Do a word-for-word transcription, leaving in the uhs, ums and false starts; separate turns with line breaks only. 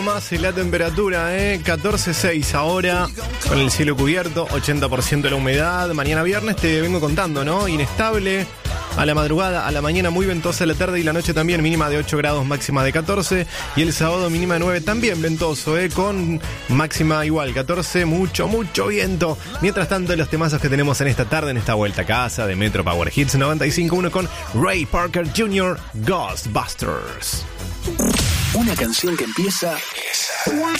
poco más la temperatura, ¿eh? catorce coma seis ahora, con el cielo cubierto, ochenta por ciento de la humedad. Mañana viernes te vengo contando, ¿no? Inestable a la madrugada, a la mañana muy ventosa, a la tarde y la noche también, mínima de ocho grados, máxima de catorce. Y el sábado mínima de nueve, también ventoso, ¿eh? Con máxima igual, catorce, mucho, mucho viento. Mientras tanto, los temazos que tenemos en esta tarde, en esta vuelta a casa de Metro Power Hits noventa y cinco punto uno con Ray Parker junior, Ghostbusters.
Una canción que empieza